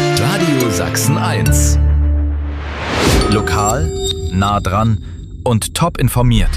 Radio Sachsen 1. Lokal, nah dran und top informiert.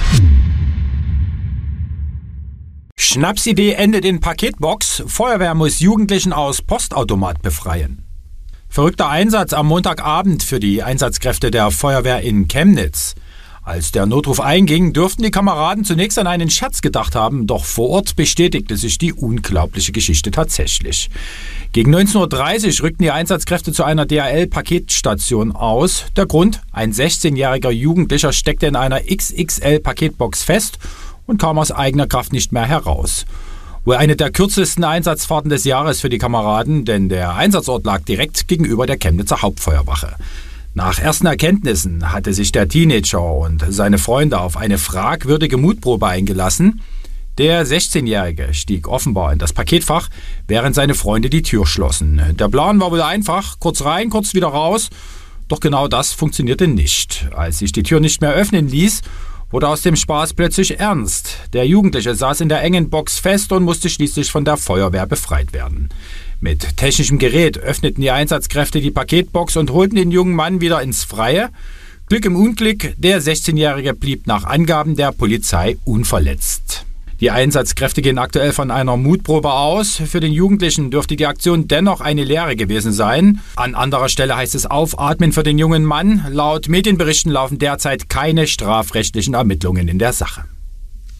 Schnapsidee endet in Paketbox. Feuerwehr muss Jugendlichen aus Postautomat befreien. Verrückter Einsatz am Montagabend für die Einsatzkräfte der Feuerwehr in Chemnitz. Als der Notruf einging, dürften die Kameraden zunächst an einen Scherz gedacht haben, doch vor Ort bestätigte sich die unglaubliche Geschichte tatsächlich. Gegen 19.30 Uhr rückten die Einsatzkräfte zu einer DHL-Paketstation aus. Der Grund? Ein 16-jähriger Jugendlicher steckte in einer XXL-Paketbox fest und kam aus eigener Kraft nicht mehr heraus. Wohl eine der kürzesten Einsatzfahrten des Jahres für die Kameraden, denn der Einsatzort lag direkt gegenüber der Chemnitzer Hauptfeuerwache. Nach ersten Erkenntnissen hatte sich der Teenager und seine Freunde auf eine fragwürdige Mutprobe eingelassen. Der 16-Jährige stieg offenbar in das Paketfach, während seine Freunde die Tür schlossen. Der Plan war wohl einfach, kurz rein, kurz wieder raus. Doch genau das funktionierte nicht. Als sich die Tür nicht mehr öffnen ließ, wurde aus dem Spaß plötzlich ernst. Der Jugendliche saß in der engen Box fest und musste schließlich von der Feuerwehr befreit werden. Mit technischem Gerät öffneten die Einsatzkräfte die Paketbox und holten den jungen Mann wieder ins Freie. Glück im Unglück, der 16-Jährige blieb nach Angaben der Polizei unverletzt. Die Einsatzkräfte gehen aktuell von einer Mutprobe aus. Für den Jugendlichen dürfte die Aktion dennoch eine Lehre gewesen sein. An anderer Stelle heißt es aufatmen für den jungen Mann. Laut Medienberichten laufen derzeit keine strafrechtlichen Ermittlungen in der Sache.